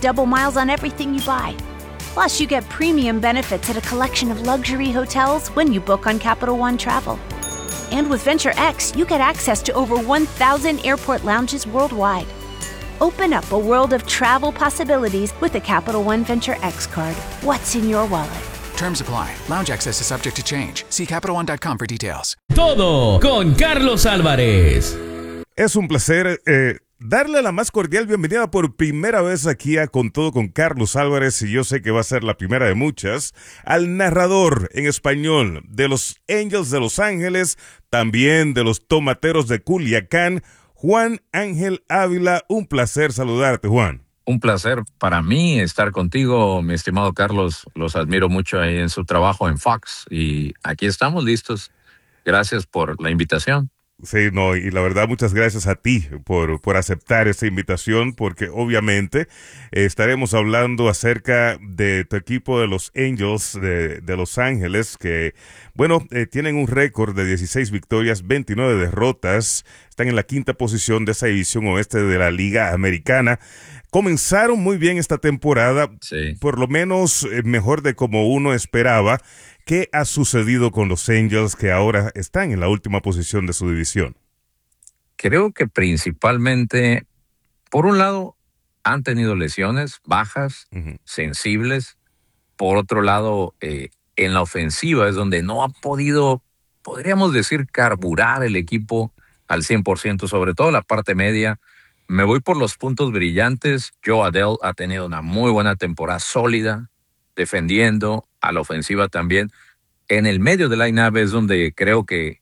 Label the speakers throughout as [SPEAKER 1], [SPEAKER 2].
[SPEAKER 1] double miles on everything you buy. Plus, you get premium benefits at a collection of luxury hotels when you book on Capital One Travel. And with Venture X, you get access to over 1,000 airport lounges worldwide. Open up a world of travel possibilities with the Capital One Venture X card. What's in your wallet?
[SPEAKER 2] Terms apply. Lounge access is subject to change. See CapitalOne.com for details.
[SPEAKER 3] Todo con Carlos Álvarez.
[SPEAKER 4] Es un placer darle la más cordial bienvenida por primera vez aquí a Con Todo con Carlos Álvarez, y yo sé que va a ser la primera de muchas, al narrador en español de los Angels de Los Ángeles, también de los Tomateros de Culiacán, Juan Ángel Ávila. Un placer saludarte, Juan.
[SPEAKER 5] Un placer para mí estar contigo, mi estimado Carlos. Los admiro mucho ahí en su trabajo en Fox y aquí estamos listos. Gracias por la invitación.
[SPEAKER 4] Sí, no, y la verdad, muchas gracias a ti por aceptar esta invitación, porque obviamente estaremos hablando acerca de tu equipo de los Angels de Los Ángeles, que, bueno, tienen un récord de 16 victorias, 29 derrotas, están en la quinta posición de esa división oeste de la Liga Americana. Comenzaron muy bien esta temporada,
[SPEAKER 5] sí,
[SPEAKER 4] por lo menos mejor de como uno esperaba. ¿Qué ha sucedido con los Angels que ahora están en la última posición de su división?
[SPEAKER 5] Creo que principalmente, por un lado, han tenido lesiones bajas, sensibles. Por otro lado, en la ofensiva es donde no ha podido, podríamos decir, carburar el equipo al 100%, sobre todo la parte media. Me voy por los puntos brillantes. Joe Adell ha tenido una muy buena temporada, sólida, defendiendo, a la ofensiva también. En el medio del line-up es donde creo que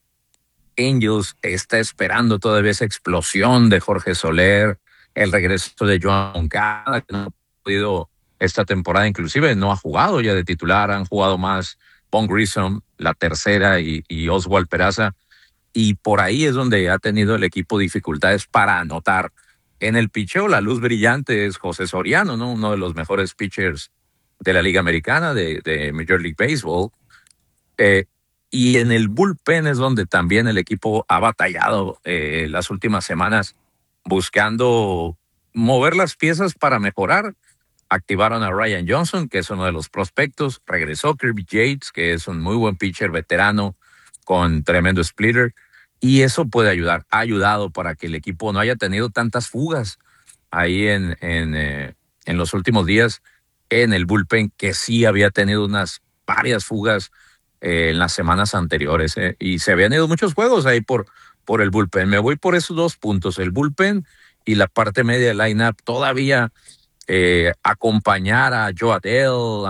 [SPEAKER 5] Angels está esperando todavía esa explosión de Jorge Soler, el regreso de Joan Moncada, que no ha podido esta temporada, inclusive no ha jugado ya de titular, han jugado más Vaughn Grissom, la tercera, y Oswald Peraza, y por ahí es donde ha tenido el equipo dificultades para anotar. En el picheo, la luz brillante es José Soriano, ¿no? Uno de los mejores pitchers de la Liga Americana, de Major League Baseball. Y en el bullpen es donde también el equipo ha batallado las últimas semanas, buscando mover las piezas para mejorar. Activaron a Ryan Johnson, que es uno de los prospectos. Regresó Kirby Yates, que es un muy buen pitcher veterano con tremendo splitter. Y eso puede ayudar. Ha ayudado para que el equipo no haya tenido tantas fugas ahí en los últimos días. En el bullpen, que sí había tenido varias fugas en las semanas anteriores, y se habían ido muchos juegos ahí por el bullpen. Me voy por esos dos puntos, el bullpen y la parte media del line-up. Todavía acompañar a Joe Adell,